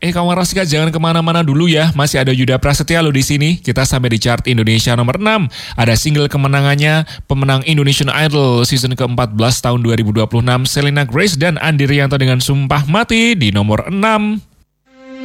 Kawan Rasika jangan kemana-mana dulu ya, masih ada Yuda Prasetya lo di sini. Kita sampai di chart Indonesia nomor 6. Ada single kemenangannya, pemenang Indonesian Idol season ke-14 tahun 2026, Selena Grace dan Andi Rianto dengan Sumpah Mati di nomor 6.